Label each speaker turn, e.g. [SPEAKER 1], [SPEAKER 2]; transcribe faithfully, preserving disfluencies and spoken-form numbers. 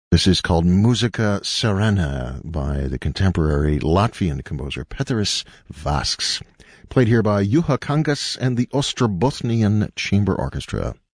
[SPEAKER 1] This is called Muzika Serena by the contemporary Latvian composer Pēteris Vasks, played here by Juha Kangas and the Ostrobothnian Chamber Orchestra.